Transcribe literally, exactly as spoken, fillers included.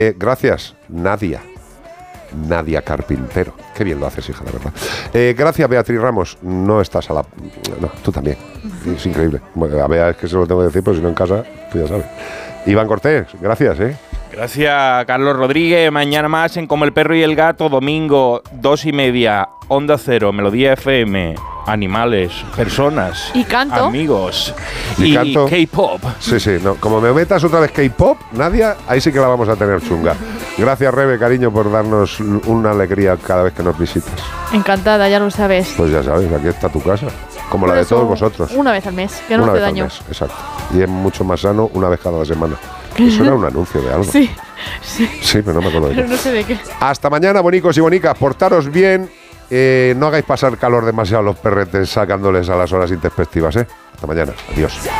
Eh, gracias, Nadia. Nadia Carpintero. Qué bien lo haces, hija, la verdad. Eh, gracias, Beatriz Ramos. No estás a la... No, tú también. Es increíble. Bueno, a Bea es que se lo tengo que decir, pero si no en casa, tú ya sabes. Iván Cortés, gracias, ¿eh? Gracias, Carlos Rodríguez. Mañana más en Como el Perro y el Gato, domingo, dos y media, Onda Cero, Melodía F M, animales, personas, y canto, amigos y, y canto. K-pop. Sí, sí, no. Como me metas otra vez K-pop, Nadia, ahí sí que la vamos a tener chunga. Gracias, Rebe, cariño, por darnos una alegría cada vez que nos visitas. Encantada, ya lo sabes. Pues ya sabes, aquí está tu casa. Como Por la de eso, todos vosotros. Una vez al mes, que no una hace vez daño. Al mes, exacto. Y es mucho más sano una vez cada semana. Eso era un anuncio de algo. Sí, sí. Sí, pero no me acuerdo de qué. Pero no sé de qué. Hasta mañana, bonicos y bonicas. Portaros bien. Eh, no hagáis pasar calor demasiado a los perretes sacándoles a las horas introspectivas, ¿eh? Hasta mañana. Adiós.